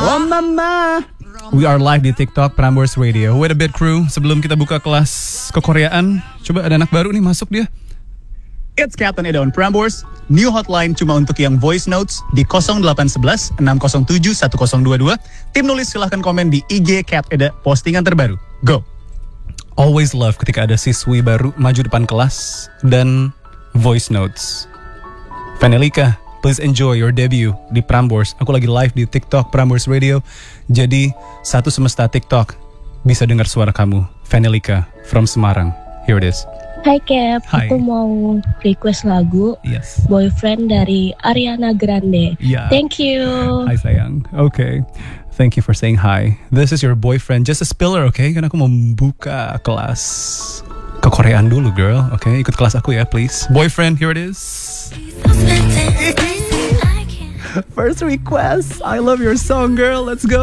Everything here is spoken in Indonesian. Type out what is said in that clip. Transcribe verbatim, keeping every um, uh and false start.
Oh mama. We are live di TikTok Prambors Radio. Wait a bit crew, sebelum kita buka kelas kekoreaan, coba ada anak baru nih masuk dia. It's Captain Eda on Prambors. New hotline cuma untuk yang voice notes di nol delapan satu satu enam nol tujuh satu nol dua dua. Tim nulis silahkan komen di I G Cap Eda postingan terbaru. Go. Always love ketika ada siswi baru maju depan kelas dan voice notes. Vanelika, please enjoy your debut di Prambors. Aku lagi live di TikTok Prambors Radio. Jadi satu semesta TikTok bisa dengar suara kamu. Vanelika from Semarang. Here it is. Hai Cap, Hai. aku mau request lagu Yes. Boyfriend dari Ariana Grande. Yeah. Thank you. Hai sayang. Okay. Thank you for saying hi. This is your boyfriend. Just a spiller, okay? Karena aku mau buka kelas kekoreaan dulu, girl. Okay, ikut kelas aku ya, please. Boyfriend, here it is. First request. I love your song, girl. Let's go.